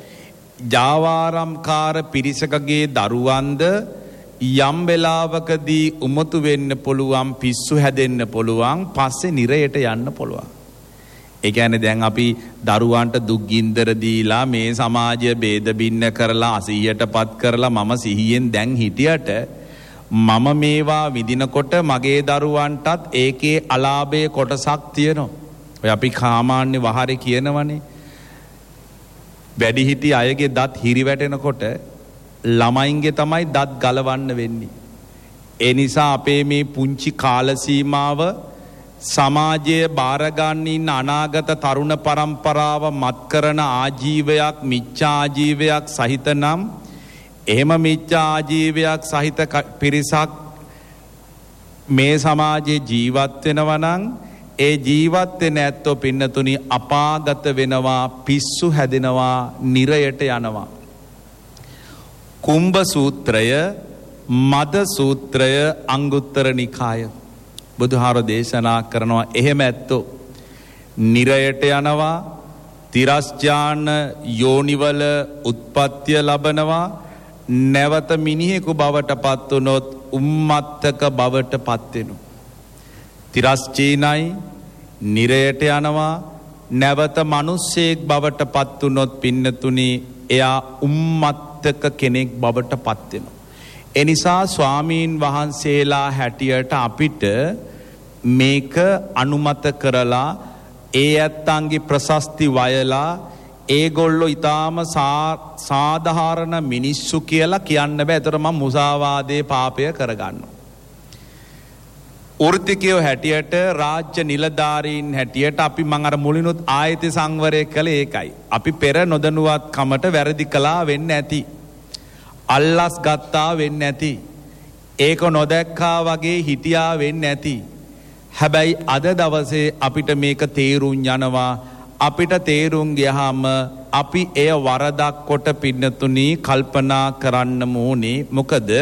ජාවාරම්කාර පිරිසකගේ දරුවන්ද යම් වෙලාවකදී උමතු වෙන්න පුළුවන්, පිස්සු හැදෙන්න පුළුවන්, පස්සේ නිරයට යන්න පුළුවන්. ඒ කියන්නේ දැන් අපි දරුවන්ට දුක් ගින්දර දීලා මේ සමාජය ભેද බින්න කරලා අසිහියටපත් කරලා මම සිහියෙන් දැන් හිටියට මම මේවා විඳිනකොට මගේ දරුවන්ටත් ඒකේ අලාභයේ කොටසක් තියෙනවා. ඔය අපි සාමාන්‍ය වහරේ කියනවනේ වැඩිහිටි අයගේ දත් හිරි වැටෙනකොට ළමයින්ගේ තමයි දත් ගලවන්න වෙන්නේ. ඒ නිසා අපේ මේ පුංචි කාල සීමාව සමාජයේ බාර ගන්න අනාගත තරුණ පරම්පරාව මත් කරන ආජීවයක්, මිච්ඡා ආජීවයක් සහිත නම් එහෙම මිච්ඡා ආජීවයක් සහිත පිරිසක් මේ සමාජයේ ජීවත් වෙනවා නම් ඒ ජීවත් වෙන ඇත්තෝ පින්නතුනි අපාගත වෙනවා, පිස්සු හැදෙනවා, නිරයට යනවා. කුම්භ සූත්‍රය, මද සූත්‍රය, අංගුත්තර නිකාය බුදුහාර දේශනා කරනවා එහෙම ඇත්තෝ නිරයට යනවා, තිරස්ජාන යෝනිවල උත්පත්තිය ලබනවා, නැවත මිනිහෙකු බවට පත් වුනොත් උම්මත්තක බවට පත් වෙනවා. තිරස්චීනයි නිරයට යනවා, නැවත මිනිස්සෙක් බවට පත් වුනොත් පින්නතුනි එයා උම්මත්තක කෙනෙක් බවට පත් වෙනවා. ඒ නිසා ස්වාමීන් වහන්සේලා හැටියට අපිට මේක අනුමත කරලා ඒ ඇත්තන්ගේ ප්‍රශස්ති වයලා ඒගොල්ලෝ ඊටාම සාධාරණ මිනිස්සු කියලා කියන්න බෑ. ඒතර මම මුසාවාදේ පාපය කරගන්නවා. වෘත්තිකයෝ හැටියට, රාජ්‍ය නිලධාරීන් හැටියට අපි මම අර මුලිනුත් ආයති සංවරය කළේ ඒකයි. අපි පෙර නොදැනුවත්කමට වැරදි කළා වෙන්න ඇති. අල්ලස් ගත්තා වෙන්න ඇති. ඒක නොදැක්කා වගේ හිටියා වෙන්න ඇති. හැබැයි අද දවසේ අපිට මේක තේරුම් යනවා. අපිට තේරුම් ගියාම අපි එය වරදක් කොට පින්නතුනි කල්පනා කරන්න ඕනේ. මොකද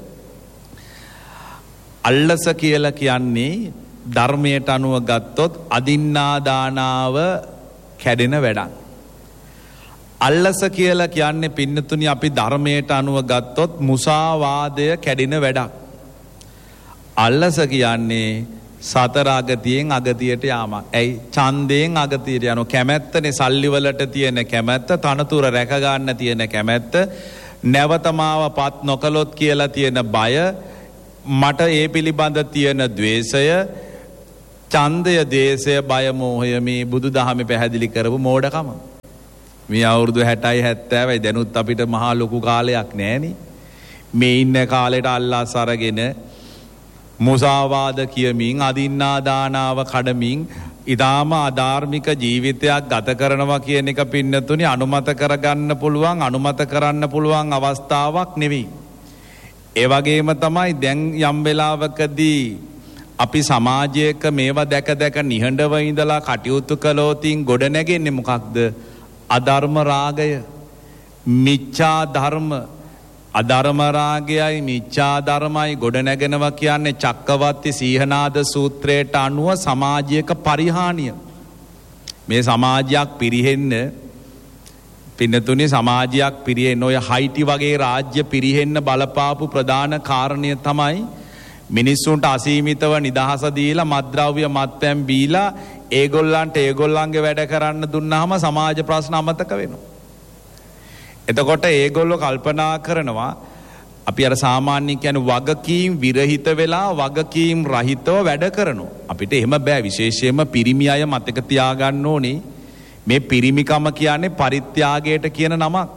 අල්ලස කියලා කියන්නේ ධර්මයට අනුව ගත්තොත් අදින්නා දානාව කැඩෙන වැඩක්. අල්ලස කියලා කියන්නේ පින්නතුනි අපි ධර්මයට අනුව ගත්තොත් මුසාවාදය කැඩෙන වැඩක්. අල්ලස කියන්නේ සතර අගතියෙන් අගතියට යාමක්. ඇයි? ඡන්දයෙන් අගතියට යනවා. කැමැත්තනේ සල්ලි වලට තියෙන කැමැත්ත, තනතුර රැක ගන්න තියෙන කැමැත්ත, නැවතමාවපත් නොකලොත් කියලා තියෙන බය, මට ඒ පිළිබඳ තියෙන ද්වේෂය, ඡන්දය, දේශය, බය, මෝහය මේ බුදුදහමේ පැහැදිලි කරපු මෝඩකම. මේ අවුරුදු 60යි 70යි දැනුත් අපිට මහා ලොකු කාලයක් නෑනේ. මේ ඉන්න කාලෙට අල්ලාස් අරගෙන මුසාවාද කියමින්, අදින්නා දානාව කඩමින් ඊටාම අධාර්මික ජීවිතයක් ගත කරනවා කියන එක පින්නතුනි අනුමත කරගන්න පුළුවන්, අනුමත කරන්න පුළුවන් අවස්ථාවක් නෙවෙයි. ඒ වගේම තමයි දැන් යම් වෙලාවකදී අපි සමාජයක මේවා දැක දැක නිහඬව ඉඳලා කටයුතු කළොතින් ගොඩ නැගෙන්නේ මොකක්ද? අධර්ම රාගය. මිච්ඡා ධර්ම අධර්ම රාගයයි මිච්ඡා ධර්මයි ගොඩනැගෙනවා කියන්නේ චක්කවර්ති සීහනාද සූත්‍රයට අනුව සමාජයක පරිහානිය. මේ සමාජයක් පිරිහෙන්න පින්නතුනේ සමාජයක් පිරිහෙන්න ඔය හයිටි වගේ රාජ්‍ය පිරිහෙන්න බලපාපු ප්‍රධාන කාරණය තමයි මිනිස්සුන්ට අසීමිතව නිදහස දීලා මත්ද්‍රව්‍ය මත්පැන් බීලා ඒගොල්ලන්ගේ වැඩ කරන්න දුන්නාම සමාජ ප්‍රශ්න අමතක වෙනවා. එතකොට ඒගොල්ලෝ කල්පනා කරනවා අපි අර සාමාන්‍ය කියන්නේ වගකීම් විරහිත වෙලා වගකීම් රහිතව වැඩ කරනවා. අපිට එහෙම බෑ. විශේෂයෙන්ම පිරිමි අය මතක තියාගන්න ඕනේ මේ පිරිමිකම කියන්නේ පරිත්‍යාගයට කියන නමක්.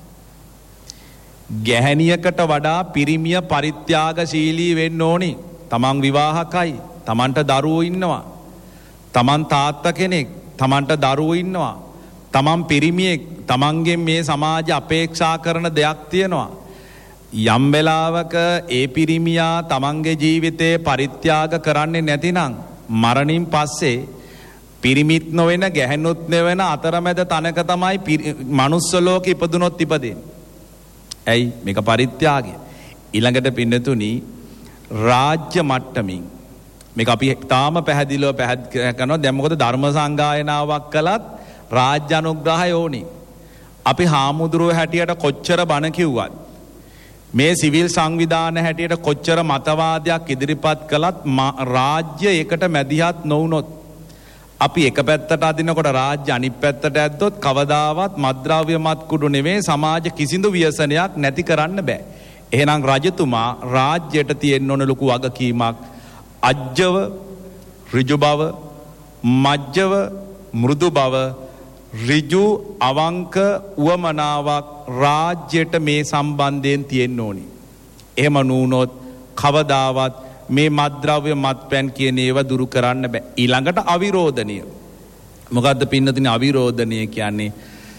ගැහැණියකට වඩා පිරිමිය පරිත්‍යාගශීලී වෙන්න ඕනේ. තමන් විවාහකයි. තමන්ට දරුවෝ ඉන්නවා. තමන් තාත්තා කෙනෙක්. තමන්ට දරුවෝ ඉන්නවා. තමන් පිරිමියෙක්. තමන්ගෙන් මේ සමාජය අපේක්ෂා කරන දෙයක් තියෙනවා. යම් වෙලාවක ඒ පිරිමියා තමන්ගේ ජීවිතේ පරිත්‍යාග කරන්නේ නැතිනම් මරණින් පස්සේ පිරිමිත් නොවන ගැහැණුත් නොවන අතරමැද තනක තමයි මනුස්ස ලෝකෙ ඉපදුනොත් ඉපදෙන්නේ. ඇයි මේක පරිත්‍යාගය. ඊළඟට පින්නතුනි රාජ්‍ය මට්ටමින් මේක අපි තාම පැහැදිලිව කරනවා. දැන් මොකද ධර්ම සංගායනාවක් කළත් රාජ්‍ය අනුග්‍රහය ඕනේ. අපි හාමුදුරුවෝ හැටියට කොච්චර බණ කිව්වත් මේ සිවිල් සංවිධාන හැටියට කොච්චර මතවාදයක් ඉදිරිපත් කළත් රාජ්‍ය ඒකට මැදිහත් නොවුනොත් අපි එක පැත්තට අදිනකොට රාජ්‍ය අනිත් පැත්තට ඇද්දොත් කවදාවත් මත්ද්‍රව්‍ය මත් කුඩු නෙවෙයි සමාජ කිසිදු ව්‍යසනයක් නැති කරන්න බෑ. එහෙනම් රජතුමා රාජ්‍යයට තියෙන්න ඕන ලොකු වගකීමක් අජ්ජව ඍජු බව මජ්ජව මෘදු බව ඍජු අවංක උවමනාවක් රාජ්‍යයට මේ සම්බන්ධයෙන් තියෙන්න ඕනි. එහෙම නුනොත් කවදාවත් මේ මත්ද්‍රව්‍ය මත්පැන් කියන ඒවා දුරු කරන්න බෑ. ඊළඟට අවිරෝධනීය. මොකද්ද පින්නතුනි අවිරෝධනීය කියන්නේ?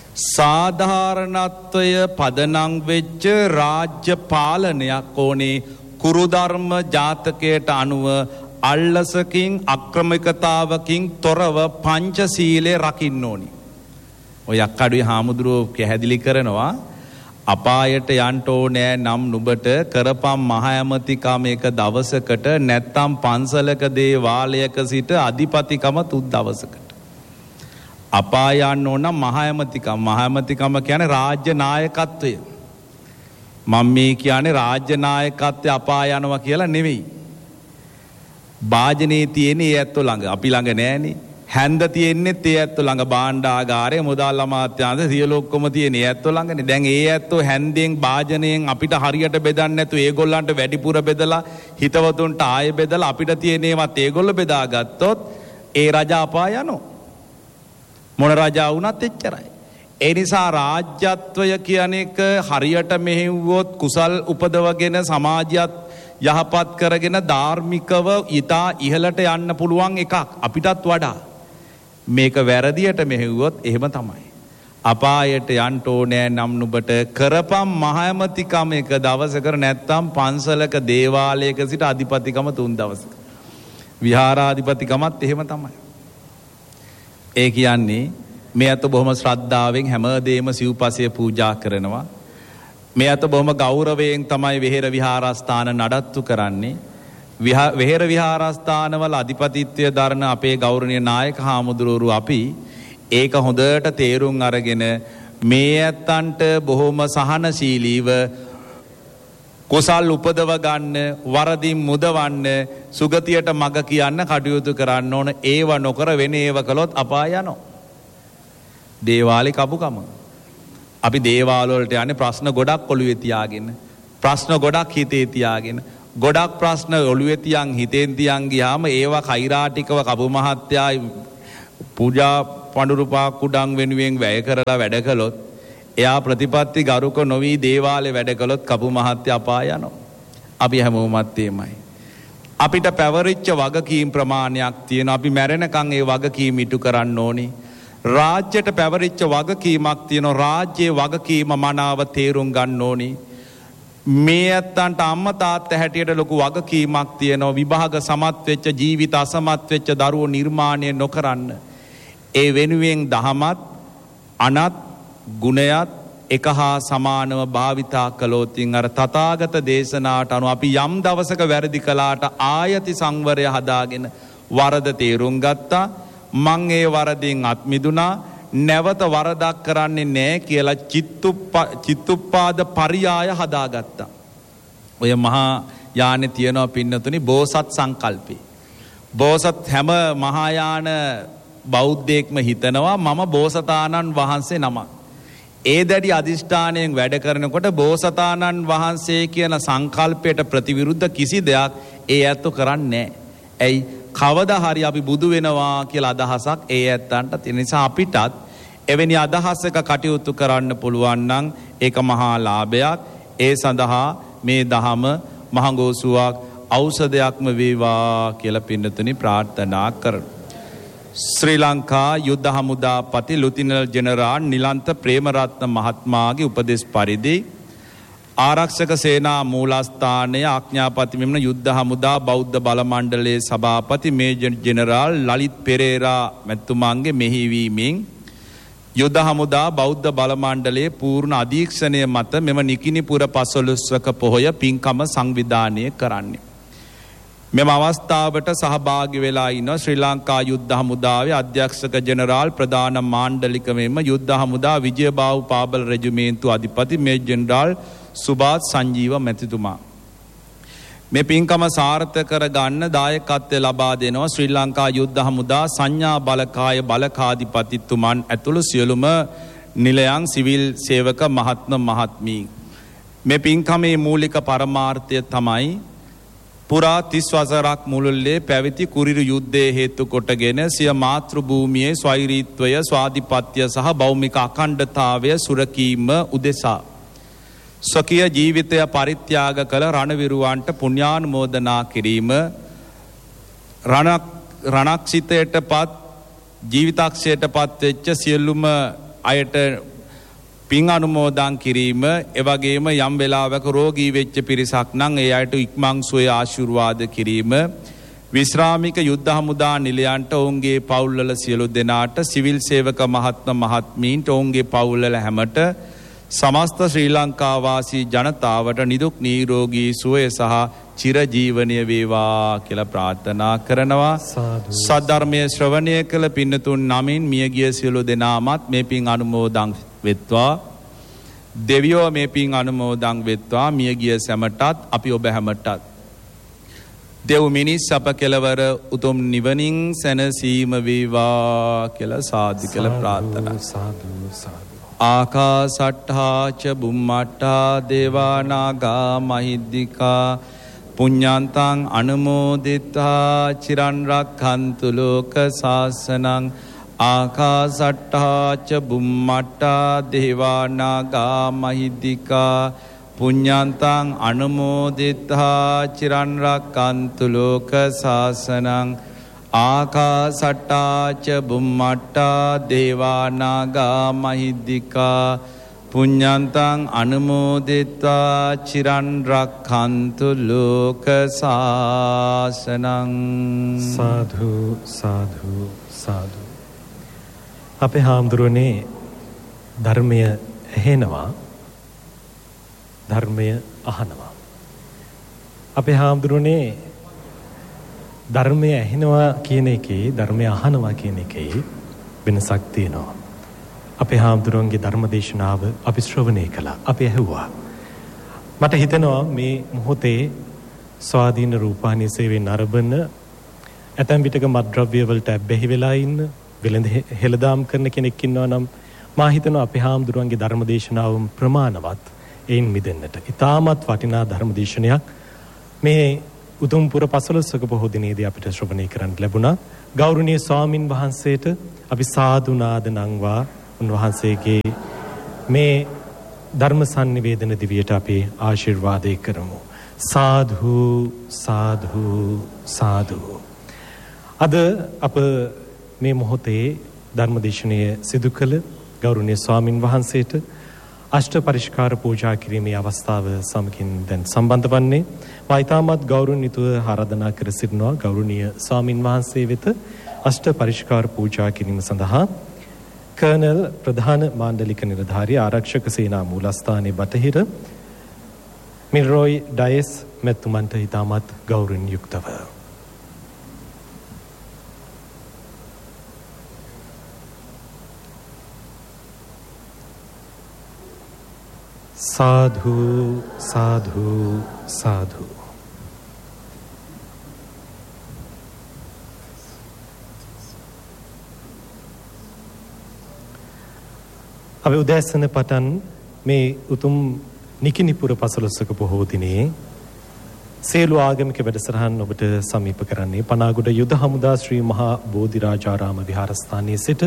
සාධාරණත්වය පදනම් වෙච්ච රාජ්‍ය පාලනයක් ඕනේ. කුරු ධර්ම ජාතකයට අනුව අල්ලසකින් අක්‍රමිකතාවකින් තොරව පංචශීලයේ රකින්න ඕනි. ඔය අක්කඩුවේ හාමුදුරුවෝ පැහැදිලි කරනවා අපායට යන්න ඕනේ නම් නුඹට කරපම් මහ ඇමතිකම එක දවසකට නැත්තම් පන්සලක දේවාලයක සිට අධිපතිකම තුන් දවසකට. අපාය යන්න ඕන නම් මහ ඇමතිකම කියන්නේ රාජ්‍ය නායකත්වය. මම මේ කියන්නේ රාජ්‍ය නායකත්වය අපාය යනවා කියලා නෙවෙයි. වාජනේ තියෙන ඒ ඇත්තෝ ළඟ අපි ළඟ නෑනේ. හැන්ද තියෙන්නේ ඒ ඇත්තෝ ළඟ භාණ්ඩාගාරය මුදල් අමාත්‍යාංශ සියලු ඔක්කොම තියෙන ඒ ඇත්තෝ ළඟනේ. දැන් ඒ ඇත්තෝ හැන්දෙන් වාජනයෙන් අපිට හරියට බෙදන්නේ නැතු ඒගොල්ලන්ට වැඩිපුර බෙදලා හිතවතුන්ට ආයෙ බෙදලා අපිට තියෙන ඒවත් ඒගොල්ලෝ බෙදාගත්තොත් ඒ රජා අපාය යනවා. මොන රජා වුණත් එච්චරයි. ඒ නිසා රාජ්‍යත්වය කියන එක හරියට මෙහෙව්වොත් කුසල් උපදවගෙන සමාජයත් යහපත් කරගෙන ධාර්මිකව ඊටා ඉහළට යන්න පුළුවන් එකක් අපිටත් වඩා. මේක වැරදියට මෙහෙව්වොත් එහෙම තමයි. අපායට යන්න ඕනේ නම් නුඹට කරපම් මහ ඇමතිකම එක දවසක නැත්තම් පන්සලක දේවාලයක සිට අධිපතිකම තුන් දවසක. විහාරාධිපතිකමත් එහෙම තමයි. ඒ කියන්නේ මේ අත බොහොම ශ්‍රද්ධාවෙන් හැමදේම සිව්පසය පූජා කරනවා. මේ අත බොහොම ගෞරවයෙන් තමයි වෙහෙර විහාරස්ථාන නඩත්තු කරන්නේ. වෙහෙර විහාරස්ථානවල අධිපතිත්වය දරන අපේ ගෞරවනීය නායක හාමුදුරුවරු අපි ඒක හොඳට තේරුම් අරගෙන මේ ඇත්තන්ට බොහොම සහනශීලීව කුසල් උපදව ගන්න වරදින් මුදවන්න සුගතියට මඟ කියන්න කටයුතු කරන්න ඕන. ඒව නොකර වෙන ඒව කළොත් අපාය යනවා. දේවාලේ කපුකම. අපි දේවාල වලට යන්නේ ප්‍රශ්න ගොඩක් ඔළුවේ තියාගෙන ප්‍රශ්න ගොඩක් හිතේ තියාගෙන ගොඩක් ප්‍රශ්න ඔළුවේ තියන් හිතෙන් තියන් ගියාම ඒවා කෛරාටිකව කපු මහත්තයා පූජා පඬුරුපා කුඩම් වෙනුවෙන් වැය කරලා වැඩ කළොත් එයා ප්‍රතිපත්ති ගරුක නොවි දේවාලේ වැඩ කළොත් කපු මහත්තයා අපාය යනවා. අපි හැමෝමත් එමයයි. අපිට පැවරිච්ච වගකීම් ප්‍රමාණයක් තියෙනවා. අපි මැරෙනකන් ඒ වගකීම් ඉටු කරන්න ඕනේ. රාජ්‍යයට පැවරිච්ච වගකීමක් තියෙනවා. රාජ්‍යයේ වගකීම මනාව තේරුම් ගන්න ඕනේ. මේ ඇත්තන්ට අම්මා තාත්තා හැටියට ලොකු වගකීමක් තියෙනවා. විභාග සමත් වෙච්ච ජීවිත අසමත් වෙච්ච දරුවෝ නිර්මාණය නොකරන්න. ඒ වෙනුවෙන් දහමත් අනත් ගුණයත් එක හා සමානව භාවිතා කළොතින් අර තථාගත දේශනාවට අනුව අපි යම් දවසක වැරදි කළාට ආයති සංවරය හදාගෙන වරද තේරුම් ගත්තා. මං ඒ වරදින් අත් මිදුණා. නැවත වරදක් කරන්නේ නැහැ කියලා චිත්තුප්පාද පරියාය හදාගත්තා. ඔය මහා යානේ තියෙනවා පින්නතුනි බෝසත් සංකල්පේ. බෝසත් හැම මහායාන බෞද්ධයෙක්ම හිතනවා මම බෝසතාණන් වහන්සේ නමක්. ඒ දැඩි අධිෂ්ඨානයෙන් වැඩ කරනකොට බෝසතාණන් වහන්සේ කියන සංකල්පයට ප්‍රතිවිරුද්ධ කිසි දෙයක් ඒ ඇත්තෝ කරන්නේ නැහැ. ඇයි කවදා හරි අපි බුදු වෙනවා කියලා අදහසක් ඒ ඇත්තන්ට තියෙන නිසා අපිටත් එවැනි අදහසක කටයුතු කරන්න පුළුවන් නම් ඒක මහා ලාභයක්. ඒ සඳහා මේ දහම මහඟෝසුවක් ඖෂධයක්ම වේවා කියලා පින්නතුනි ප්‍රාර්ථනා කරමු. ශ්‍රී ලංකා යුද්ධ හමුදාපති ලුතිනල් ජෙනරාල් නිලන්ත ප්‍රේමරත්න මහත්මයාගේ උපදෙස් පරිදි ආරක්ෂක සේනා මූලස්ථානයේ ආඥාපති මෙන්න යුද්ධ හමුදා බෞද්ධ බල මණ්ඩලයේ සභාපති මේජර් ජෙනරාල් ලලිත් පෙරේරා මැතිතුමාගේ මෙහිවීමෙන් යුද්ධ හමුදා බෞද්ධ බල මණ්ඩලයේ පූර්ණ අධීක්ෂණය මත මෙම නිකිණිපුර 15වක පොහොය පින්කම සංවිධානය කරන්නේ. මෙම අවස්ථාවට සහභාගී වෙලා ඉන්න ශ්‍රී ලංකා යුද්ධ හමුදාවේ අධ්‍යක්ෂක ජෙනරාල් ප්‍රධාන මාණ්ඩලික මෙම යුද්ධ හමුදා විජයබාහු පාබල රෙජිමේන්තු අධිපති මේජර් ජෙනරාල් සුභාත් සංජීව මැතිතුමා. මේ පින්කම සාර්ථක කර ගන්න දායකත්වය ලබා දෙනවා ශ්‍රී ලංකා යුද්ධ හමුදා සංඥා බලකාය බලකාධිපතිතුමන් ඇතුළු සියලුම නිලයන් සිවිල් සේවක මහත්ම මහත්මී. මේ පින්කමේ මූලික පරමාර්ථය තමයි පුරා 30 වසරක් මුළුල්ලේ පැවති කුරිරු යුද්ධයේ හේතු කොටගෙන සිය මාතෘ භූමියේ ස්වෛරීත්වය ස්වාධිපත්‍ය සහ භෞමික අඛණ්ඩතාවය සුරකීම උදෙසා ස්වකීය ජීවිතය පරිත්‍යාග කළ රණවිරුවන්ට පුණ්‍යානුමෝදනා කිරීම රණක්ෂිතයටපත් ජීවිතක්ෂයටපත් වෙච්ච සියලුම අයට පින් අනුමෝදන් කිරීම එවැගේම යම් වෙලාවක රෝගී වෙච්ච පිරිසක් නම් ඒ අයට ඉක්මන් සුවය ආශිර්වාද කිරීම විශ්‍රාමික යුද්ධ හමුදා නිලයන්ට ඔවුන්ගේ පවුල්වල සියලු දෙනාට සිවිල් සේවක මහත්ම මහත්මීන්ට ඔවුන්ගේ පවුල්වල හැමට සමස්ත ශ්‍රී ලංකා වාසී ජනතාවට නිදුක් නිරෝගී සුවය සහ චිරජීවනීය වේවා කියලා ප්‍රාර්ථනා කරනවා. සද්ධර්මයේ ශ්‍රවණය කළ පින්නතුන් නමින් මියගිය සියලු දෙනාමත් මේ පින් අනුමෝදන් වෙත්වා. දෙවියෝ මේ පින් අනුමෝදන් වෙත්වා. මියගිය සැමටත් අපි ඔබ හැමටත් දෙව් මිනිස් අප කෙලවර උතුම් නිවනින් සැනසීම වේවා කියලා සාදු කියලා ප්‍රාර්ථනා. සාදු සාදු. ආකාසට්ඨා ච බුම්මට්ඨා දේවා නාග මහිද්దికා පුඤ්ඤන්තං අනුමෝදිතා චිරන් රක්ඛන්තු ලෝක සාසනං. ආකාසට්ඨා ච බුම්මට්ඨා දේවා නාග මහිද්దికා පුඤ්ඤන්තං අනුමෝදිතා චිරන් රක්ඛන්තු ලෝක සාසනං. ආකාසට්ඨා ච බුම්මට්ඨා දේවා නාග මහිද්దికා පුඤ්ඤන්තං අනුමෝදිතා චිරන් රක්ඛන්තු ලෝක සාසනං. සාදු සාදු සාදු. අපේ හාමුදුරනේ ධර්මය ඇහෙනවා, ධර්මය අහනවා. අපේ හාමුදුරනේ ධර්මය ඇහෙනවා කියන එකේ ධර්මය අහනවා කියන එකේ වෙනසක් තියෙනවා. අපේ හාමුදුරුවන්ගේ ධර්මදේශනාව අපි ශ්‍රවණය කළා, අපි ඇහුවා. මට හිතෙනවා මේ මොහොතේ ස්වාධීන රූපాని සේවයෙන් අරබන ඇතැම් විටක මත්ද්‍රව්‍ය වලට බැහැ වෙලා ඉන්න වෙළඳ හෙළදාම් කරන කෙනෙක් ඉන්නවා නම් මා හිතනවා අපේ හාමුදුරුවන්ගේ ධර්මදේශනාවම ප්‍රමාණවත් එයින් මිදෙන්නට. ඉතාමත් වටිනා ධර්මදේශනයක් මේ උතුම් පුර 15වක පොහොය දිනේදී අපිට ශ්‍රවණය කරන්න ලැබුණා. ගෞරවනීය ස්වාමින් වහන්සේට අපි සාදු නාද නංවා උන්වහන්සේගේ මේ ධර්ම sannivedana දිවියට අපි ආශිර්වාදේ කරමු. සාදු සාදු සාදු. අද අප මේ මොහොතේ ධර්මදේශනය සිදු කළ ගෞරවනීය ස්වාමින් වහන්සේට අෂ්ට පරිස්කාර පූජා කිරීමේ අවස්ථාව සමගින් දැන් සම්බන්ධ වන්නේ මා ඊටමත් ගෞරවණීයව ආරාධනා කර සිටිනවා ගෞරවනීය ස්වාමින් වහන්සේ වෙත අෂ්ට පරිස්කාර පූජා කිරීම සඳහා කර්නල් ප්‍රධාන මාණ්ඩලික නිලධාරී ආරක්ෂක සේනා මූලස්ථානයේ බටහිර මිල්රොයි ඩයස් මෙතුමන්ට ඉතාමත් ගෞරවයෙන් යුක්තව साधु साधु साधु अब උදෑසන පටන් මේ උතුම් නිකිනිපුර පසළොස්වක පොහෝ දිනේ සේලු ආගමික වැඩසටහන් ඔබට සමීප කරන්නේ පනාගොඩ යුද හමුදා ශ්‍රී මහා බෝධිරාජාරාම විහාරස්ථානයේ සිට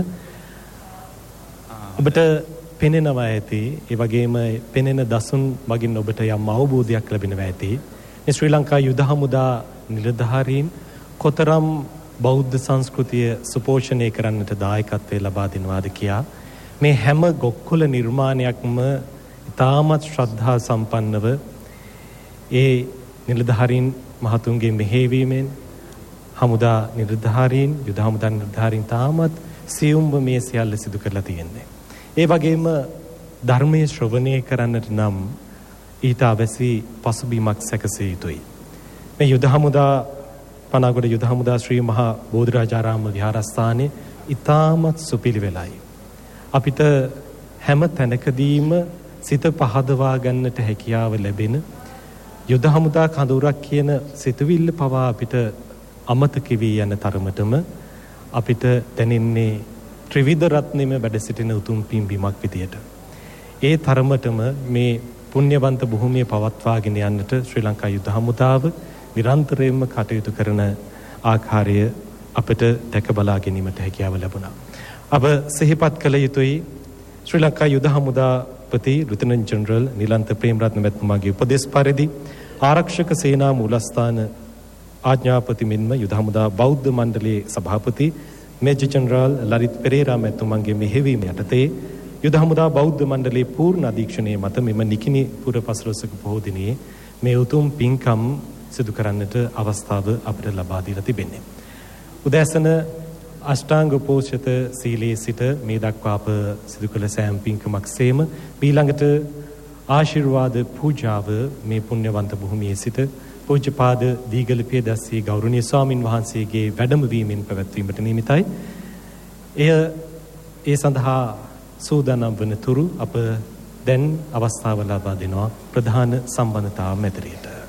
ඔබට පෙනෙනවා ඇති ඒ වගේම පෙනෙන දසුන් මගින් ඔබට යම් අවබෝධයක් ලැබෙනවා ඇති මේ ශ්‍රී ලංකා යුද හමුදා නිලධාරීන් කොතරම් බෞද්ධ සංස්කෘතිය සුපෝෂණය කරන්නට දායකත්වය ලබා දෙනවාද කියා මේ හැම ගොක්කොල නිර්මාණයක්ම ඉතාමත් ශ්‍රද්ධා සම්පන්නව ඒ නිලධාරීන් මහතුන්ගේ මෙහෙයවීමෙන් හමුදා නිලධාරීන් යුද හමුදා නිලධාරීන් තාමත් සියුම්ව මේ සියල්ල සිදු කරලා තියෙන්නේ. ඒ වගේම ධර්මයේ ශ්‍රවණය කරන්නට නම් ඊට අවශ්‍ය පසුබිමක් සැකසිය යුතුයි. මේ යුද හමුදා පනාගොඩ යුද හමුදා ශ්‍රී මහා බෝධිරාජාරාම විහාරස්ථානයේ ඉතාමත් සුපිළිවෙලයි. අපිට හැම තැනකදීම සිත පහදවා ගන්නට හැකියාව ලැබෙන යුද හමුදා කඳවුරක් කියන සිතුවිල්ල පවා අපිට අමතක වී යන තරමටම අපිට දැනෙන්නේ ත්‍රිවිධ රත්නෙම වැඩ සිටින උතුම් පින්බිමක් විදියට. ඒ තරමටම මේ පුණ්‍යවන්ත භූමිය පවත්වාගෙන යන්නට ශ්‍රී ලංකා යුද හමුදාව නිරන්තරයෙන්ම කටයුතු කරන ආකාරය අපට දැක බලා ගැනීමට හැකියාව ලැබුණා. අප සිහිපත් කළ යුතුයි ශ්‍රී ලංකා යුද හමුදාපති ලුතනන්ට් ජෙනරල් නිලන්ත ප්‍රේමරත්න මැතිතුමාගේ උපදෙස් පරිදි ආරක්ෂක සේනා මූලස්ථාන ආඥාපති මෙන්ම යුද හමුදා බෞද්ධ මණ්ඩලයේ සභාපති මේජර් ජෙනරල් ලලිත් පෙරේරා මැතිතුමන්ගේ මෙහෙයවීම යටතේ යුද හමුදා බෞද්ධ මණ්ඩලයේ පූර්ණ අධීක්ෂණය මත මෙම නිකිනිපුර පසළොස්වක පොහෝ දිනේ මේ උතුම් පින්කම් සිදු කරන්නට අවස්ථාව අපට ලබා දීලා තිබෙන්නේ. උදෑසන අෂ්ටාංග උපෝෂිත සීලයේ සිට මේ දක්වා අප සිදු කළ සෑම පින්කමක් සේම ඊළඟට ආශිර්වාද පූජාව මේ පුණ්‍යවන්ත භූමියේ සිට පූජ්‍යපාද දීගලිපිය දස්සී ගෞරවනීය ස්වාමින් වහන්සේගේ වැඩමවීමෙන් පැවැත්වීමට නියමිතයි. ඒ සඳහා සූදානම් වන තුරු අප දැන් අවස්ථාව ලබා දෙනවා ප්‍රධාන සම්බන්ධතා මැදිරියට.